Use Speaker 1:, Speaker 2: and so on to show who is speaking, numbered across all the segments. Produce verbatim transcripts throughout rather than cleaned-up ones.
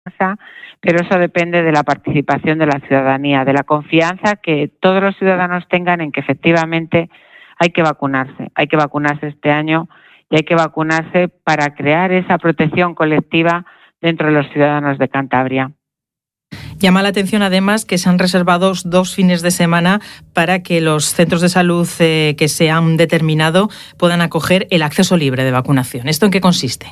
Speaker 1: pero eso depende de la participación de la ciudadanía, de la confianza que todos los ciudadanos tengan en que efectivamente hay que vacunarse, hay que vacunarse este año y hay que vacunarse para crear esa protección colectiva dentro de los ciudadanos de Cantabria.
Speaker 2: Llama la atención además que se han reservado dos fines de semana para que los centros de salud eh, que se han determinado puedan acoger el acceso libre de vacunación. ¿Esto en qué consiste?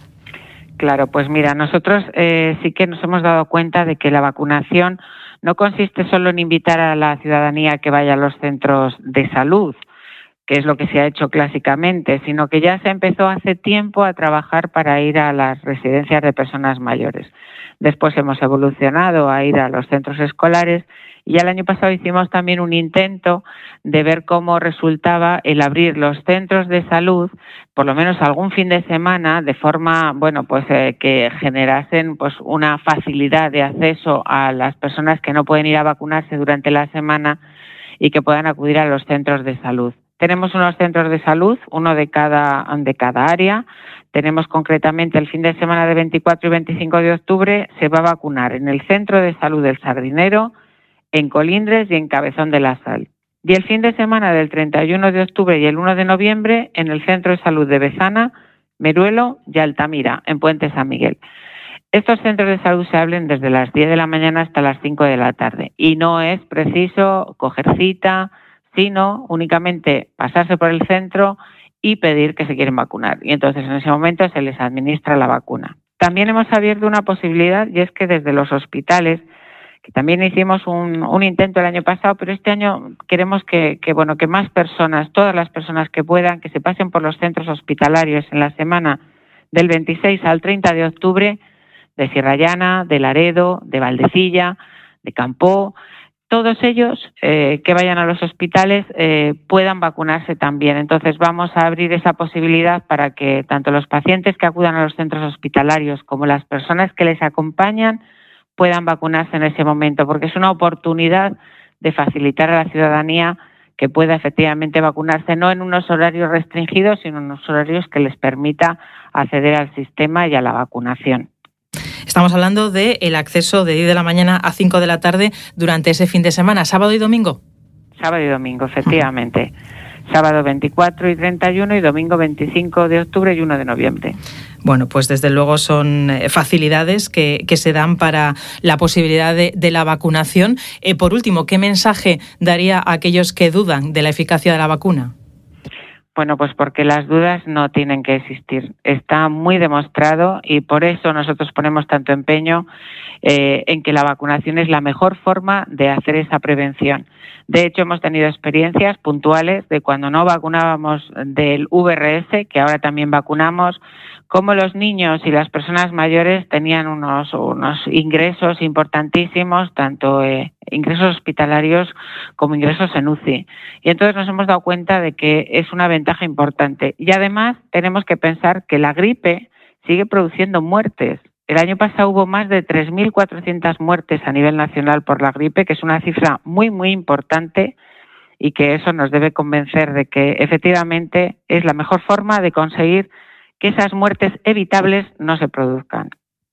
Speaker 1: Claro, pues mira, nosotros eh, sí que nos hemos dado cuenta de que la vacunación no consiste solo en invitar a la ciudadanía que vaya a los centros de salud, que es lo que se ha hecho clásicamente, sino que ya se empezó hace tiempo a trabajar para ir a las residencias de personas mayores. Después hemos evolucionado a ir a los centros escolares y el año pasado hicimos también un intento de ver cómo resultaba el abrir los centros de salud, por lo menos algún fin de semana, de forma, bueno, pues eh, que generasen pues una facilidad de acceso a las personas que no pueden ir a vacunarse durante la semana y que puedan acudir a los centros de salud. Tenemos unos centros de salud, uno de cada, de cada área. Tenemos concretamente el fin de semana de veinticuatro y veinticinco de octubre, se va a vacunar en el Centro de Salud del Sardinero, en Colindres y en Cabezón de la Sal. Y el fin de semana del treinta y uno de octubre y el uno de noviembre, en el Centro de Salud de Bezana, Meruelo y Altamira, en Puente San Miguel. Estos centros de salud se abren desde las diez de la mañana hasta las cinco de la tarde y no es preciso coger cita, sino únicamente pasarse por el centro y pedir que se quieren vacunar. Y entonces en ese momento se les administra la vacuna. También hemos abierto una posibilidad y es que desde los hospitales, que también hicimos un, un intento el año pasado, pero este año queremos que, que, bueno, que más personas, todas las personas que puedan, que se pasen por los centros hospitalarios en la semana del veintiséis al treinta de octubre, de Sierra Llana, de Laredo, de Valdecilla, de Campoo. Todos ellos eh, que vayan a los hospitales eh, puedan vacunarse también. Entonces vamos a abrir esa posibilidad para que tanto los pacientes que acudan a los centros hospitalarios como las personas que les acompañan puedan vacunarse en ese momento, porque es una oportunidad de facilitar a la ciudadanía que pueda efectivamente vacunarse, no en unos horarios restringidos, sino en unos horarios que les permita acceder al sistema y a la vacunación.
Speaker 2: Estamos hablando del acceso de diez de la mañana a cinco de la tarde durante ese fin de semana, sábado y domingo.
Speaker 1: Sábado y domingo, efectivamente. Sábado veinticuatro y treinta y uno y domingo veinticinco de octubre y uno de noviembre.
Speaker 2: Bueno, pues desde luego son facilidades que, que se dan para la posibilidad de, de la vacunación. Eh, por último, ¿qué mensaje daría a aquellos que dudan de la eficacia de la vacuna?
Speaker 1: Bueno, pues porque las dudas no tienen que existir. Está muy demostrado y por eso nosotros ponemos tanto empeño eh, en que la vacunación es la mejor forma de hacer esa prevención. De hecho, hemos tenido experiencias puntuales de cuando no vacunábamos del V R S, que ahora también vacunamos, cómo los niños y las personas mayores tenían unos, unos ingresos importantísimos, tanto eh, ingresos hospitalarios como ingresos en U C I. Y entonces nos hemos dado cuenta de que es una ventaja importante. Y además tenemos que pensar que la gripe sigue produciendo muertes. El año pasado hubo más de tres mil cuatrocientas muertes a nivel nacional por la gripe, que es una cifra muy, muy importante y que eso nos debe convencer de que efectivamente es la mejor forma de conseguir que esas muertes evitables no se produzcan.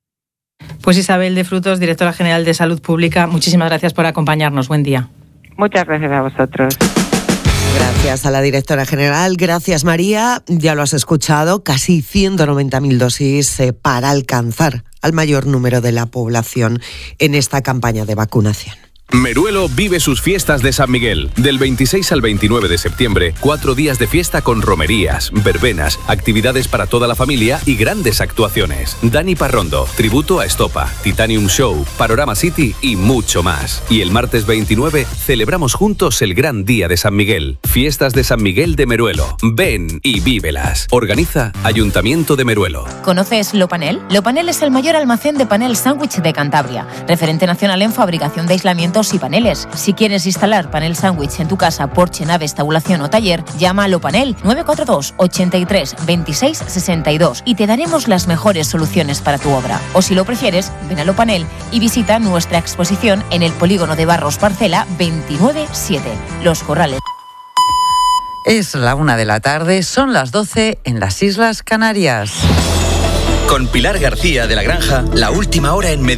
Speaker 2: Pues Isabel de Frutos, directora general de Salud Pública, muchísimas gracias por acompañarnos. Buen día.
Speaker 1: Muchas gracias a vosotros.
Speaker 3: Gracias a la directora general, gracias María. Ya lo has escuchado, casi ciento noventa mil dosis eh, para alcanzar al mayor número de la población en esta campaña de vacunación.
Speaker 4: Meruelo vive sus fiestas de San Miguel. Del veintiséis al veintinueve de septiembre, cuatro días de fiesta con romerías, verbenas, actividades para toda la familia y grandes actuaciones. Dani Parrondo, tributo a Estopa, Titanium Show, Panorama City y mucho más. Y el martes veintinueve celebramos juntos el gran día de San Miguel. Fiestas de San Miguel de Meruelo. Ven y vívelas. Organiza Ayuntamiento de Meruelo.
Speaker 5: ¿Conoces Lopanel? Lopanel es el mayor almacén de panel sándwich de Cantabria, referente nacional en fabricación de aislamientos y paneles. Si quieres instalar panel sándwich en tu casa, porche, naves, tabulación o taller, llama a Lopanel nueve cuatro dos, ochenta y tres, veintiséis, sesenta y dos y te daremos las mejores soluciones para tu obra. O si lo prefieres, ven a Lopanel y visita nuestra exposición en el polígono de Barros Parcela veintinueve siete, Los Corrales.
Speaker 6: Es la una de la tarde, son las doce en las Islas Canarias.
Speaker 7: Con Pilar García de la Granja, la última hora en Medio